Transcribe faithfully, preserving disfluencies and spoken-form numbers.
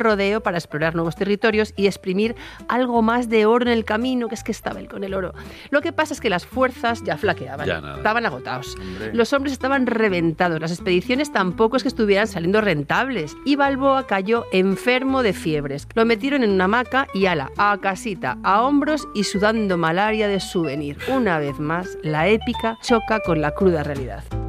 rodeo para explorar nuevos territorios y exprimir algo más de oro en el camino, que es que estaba él con el oro. Lo que pasa es que las fuerzas ya flaqueaban, ya estaban agotados. Hombre. Los hombres estaban reventados, las expediciones tampoco es que estuvieran saliendo rentables, y Balboa cayó enfermo de fiebres. Lo metieron en una hamaca y ala, a casita, a hombros y sudando malaria de souvenir. Una vez más, la épica choca con la cruda realidad.